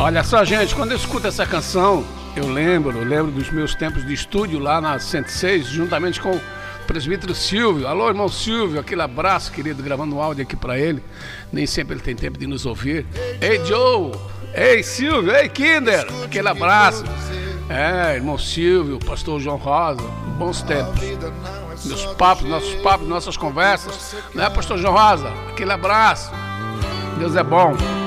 Olha só, gente, quando eu escuto essa canção, eu lembro dos meus tempos de estúdio lá na 106, juntamente com o presbítero Silvio. Alô, irmão Silvio, aquele abraço, querido, gravando um áudio aqui pra ele. Nem sempre ele tem tempo de nos ouvir. Ei, Joe! Ei, Silvio! Ei, Kinder! Aquele abraço. Irmão Silvio, pastor João Rosa, bons tempos. Meus papos, nossos papos, nossas conversas. Né, pastor João Rosa? Aquele abraço. Deus é bom.